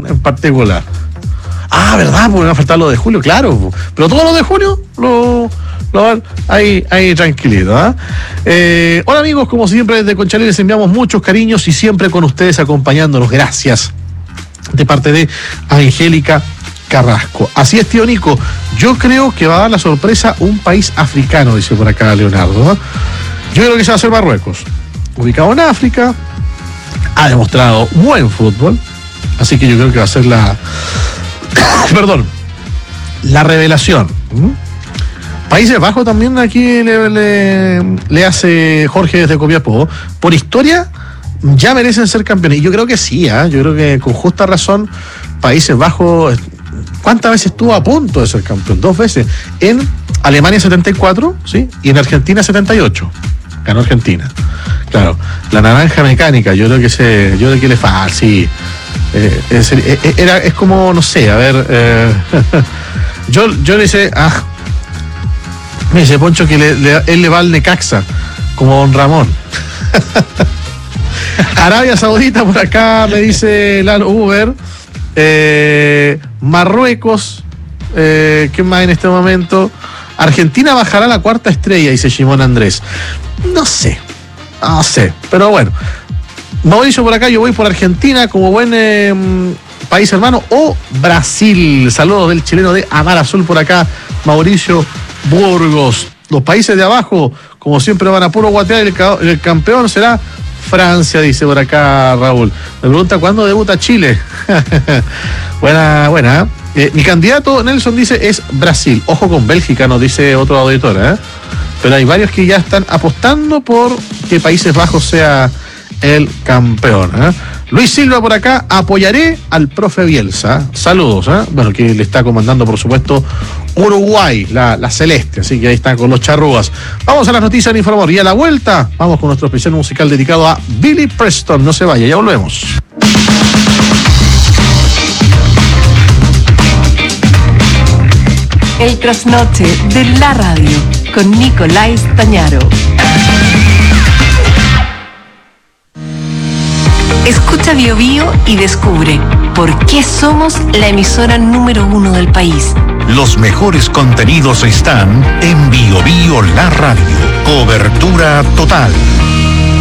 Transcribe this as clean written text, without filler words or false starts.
en particular. Ah, ¿verdad? Porque va a faltar lo de julio, claro. Pero todos los de junio lo van ahí tranquilito. Hola amigos, como siempre desde Conchalí les enviamos muchos cariños y siempre con ustedes acompañándonos. Gracias. De parte de Angélica Carrasco. Así es, tío Nico. Yo creo que va a dar la sorpresa un país africano, dice por acá Leonardo. Yo creo que se va a hacer Marruecos. Ubicado en África, ha demostrado buen fútbol, así que yo creo que va a ser la revelación. Países Bajos también aquí le hace Jorge desde Copiapó. Por historia ya merecen ser campeones. Y yo creo que sí, yo creo que con justa razón Países Bajos, ¿cuántas veces estuvo a punto de ser campeón? 2 veces. En Alemania 74, ¿sí? Y en Argentina 78. Ganó Argentina. Claro, la naranja mecánica, yo creo que le falta, sí. Es como, no sé, a ver, yo le hice, me dice Poncho que él le va al Necaxa, como Don Ramón. Arabia Saudita por acá, me dice Lalo Uber. Marruecos, ¿qué más en este momento? Argentina bajará la 4ª estrella, dice Shimon Andrés. No sé, pero bueno. Mauricio por acá, yo voy por Argentina como buen país hermano, o Brasil. Saludos del chileno de Amar Azul por acá, Mauricio Burgos. Los países de abajo, como siempre, van a puro guatear. El campeón será Francia, dice por acá Raúl. Me pregunta cuándo debuta Chile. Buena. Mi candidato, Nelson, dice, es Brasil. Ojo con Bélgica, nos dice otro auditor, Pero hay varios que ya están apostando por que Países Bajos sea el campeón. Luis Silva por acá, apoyaré al profe Bielsa. Saludos, bueno, que le está comandando, por supuesto, Uruguay, la celeste, así que ahí está con los charrúas. Vamos a las noticias en Informador y a la vuelta vamos con nuestro especial musical dedicado a Billy Preston. No se vaya, ya volvemos. El trasnoche de la radio con Nicolás Tañaro. Escucha Bio Bio y descubre por qué somos la emisora número 1 del país. Los mejores contenidos están en Bio Bio La Radio. Cobertura total.